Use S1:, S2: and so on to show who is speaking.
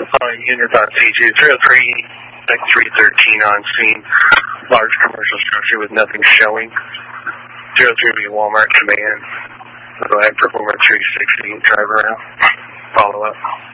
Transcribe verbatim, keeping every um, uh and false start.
S1: Uh, units on C two, three oh three, like three thirteen on scene. Large commercial structure with nothing showing. zero three will be Walmart command. Go ahead, performer three sixty, drive around. Follow up.